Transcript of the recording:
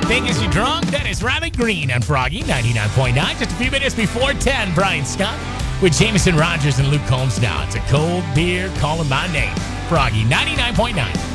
Think Is You Drunk? That is Riley Green on Froggy 99.9. Just a few minutes before 10, Brian Scott with Jameson Rogers and Luke Combs now. It's a cold beer calling my name. Froggy 99.9.